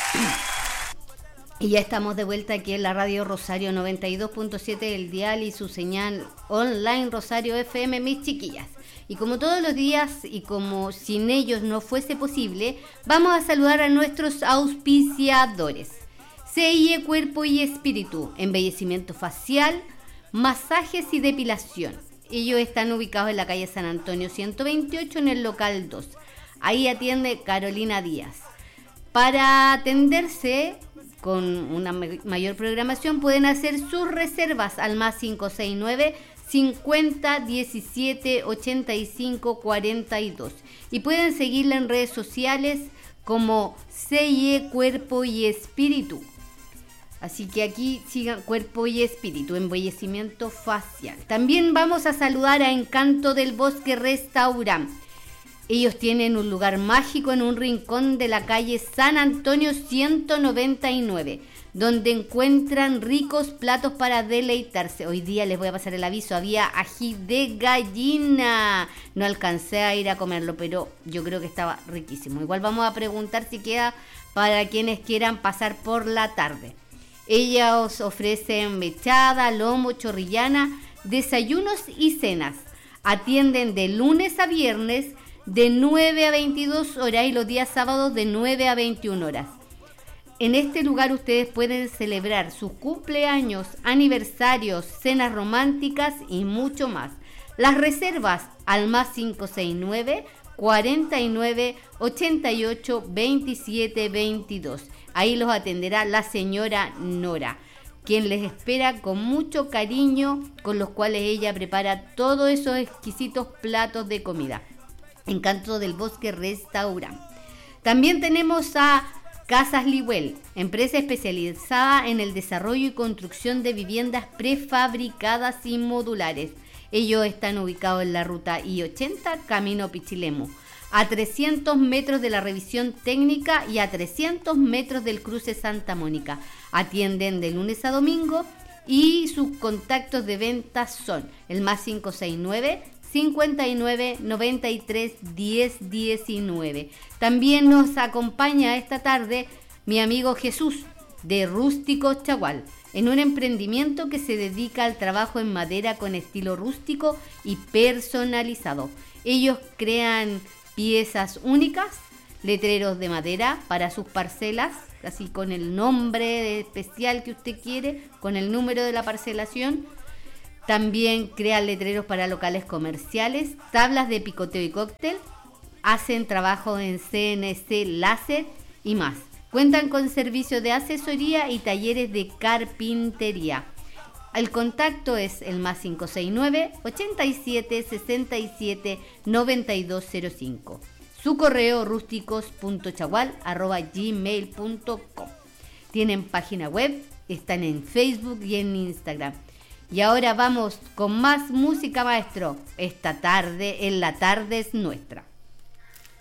Y ya estamos de vuelta aquí en la radio Rosario 92.7 del dial y su señal online Rosario FM, mis chiquillas. Y como todos los días y como sin ellos no fuese posible, vamos a saludar a nuestros auspiciadores. CIE Cuerpo y Espíritu, embellecimiento facial, masajes y depilación. Ellos están ubicados en la calle San Antonio 128 en el local 2. Ahí atiende Carolina Díaz. Para atenderse con una mayor programación pueden hacer sus reservas al más 569 50 17 85 42 y pueden seguirla en redes sociales como CIE Cuerpo y Espíritu. Así que aquí sigan Cuerpo y Espíritu, embellecimiento facial. También vamos a saludar a Encanto del Bosque Restaurant. Ellos tienen un lugar mágico en un rincón de la calle San Antonio 199, donde encuentran ricos platos para deleitarse. Hoy día les voy a pasar el aviso, había ají de gallina. No alcancé a ir a comerlo, pero yo creo que estaba riquísimo. Igual vamos a preguntar si queda para quienes quieran pasar por la tarde. Ellos ofrecen mechada, lomo, chorrillana, desayunos y cenas. Atienden de lunes a viernes de 9 a 22 horas y los días sábados de 9 a 21 horas. En este lugar ustedes pueden celebrar sus cumpleaños, aniversarios, cenas románticas y mucho más. Las reservas al más 569 49 88 27 22. Ahí los atenderá la señora Nora, quien les espera con mucho cariño, con los cuales ella prepara todos esos exquisitos platos de comida. Encanto del Bosque Restaurant. También tenemos a Casas Liwell, empresa especializada en el desarrollo y construcción de viviendas prefabricadas y modulares. Ellos están ubicados en la ruta I-80, camino Pichilemu, a 300 metros de la revisión técnica y a 300 metros del cruce Santa Mónica. Atienden de lunes a domingo y sus contactos de ventas son el más 569 59 93 10 19. También nos acompaña esta tarde mi amigo Jesús de Rústico Chagual, en un emprendimiento que se dedica al trabajo en madera con estilo rústico y personalizado. Ellos crean piezas únicas, letreros de madera para sus parcelas, así con el nombre especial que usted quiere, con el número de la parcelación. También crean letreros para locales comerciales, tablas de picoteo y cóctel, hacen trabajo en CNC láser y más. Cuentan con servicios de asesoría y talleres de carpintería. El contacto es el más 569 87 67 9205. Su correo rústicos.chagual@gmail.com. Tienen página web, están en Facebook y en Instagram. Y ahora vamos con más música, maestro. Esta tarde, en la tarde es nuestra.